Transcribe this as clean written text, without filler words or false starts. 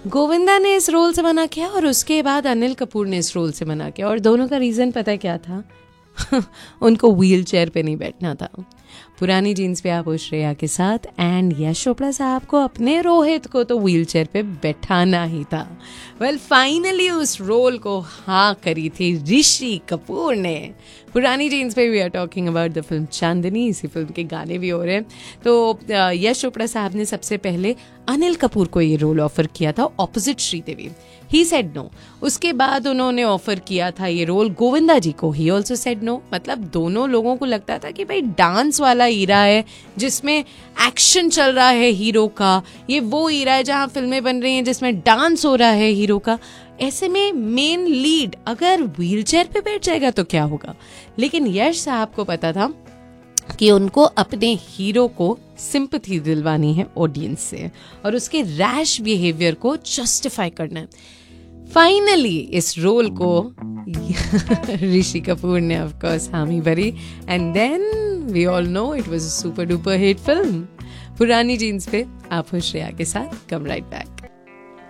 गोविंदा ने इस रोल से मना किया और उसके बाद अनिल कपूर ने इस रोल से मना किया, और दोनों का रीज़न पता है क्या था? उनको व्हील चेयर पे नहीं बैठना था। पुरानी जीन्स पे आप हो श्रेया के साथ, एंड यश चोपड़ा साहब को अपने रोहित को तो व्हील चेयर पे बैठाना ही था। वेल फाइनली उस रोल को हाँ करी थी ऋषि कपूर ने। पुरानी जीन्स पे we are talking about the film चांदनी, इसी फिल्म के गाने भी हो रहे हैं। तो यश चोपड़ा साहब ने सबसे पहले अनिल कपूर को ये रोल ऑफर किया था opposite Sridevi. He said no. उसके बाद उन्होंने ऑफर किया था ये रोल गोविंदा जी को। He also said no. मतलब दोनों लोगों को लगता था कि भाई डांस वाला ईरा है जिसमें एक्शन चल रहा है हीरो का, ये वो ईरा है जहां फिल्में बन रही हैं जिसमें डांस हो रहा है हीरो का। ऐसे में मेन लीड अगर व्हीलचेयर पे बैठ जाएगा तो क्या होगा? लेकिन यश साहब को पता था कि उनको अपने हीरो को सिंपैथी दिलवानी है ऑडियंस से और उसके रैश बिहेवियर को जस्टिफाई करना है। फाइनली इस रोल को ऋषि कपूर ने ऑफ कोर्स हामी भरी, and then we all know it was a super duper hit film. पुरानी जीन्स पे आप हो श्रेया के साथ। कम राइट बैक।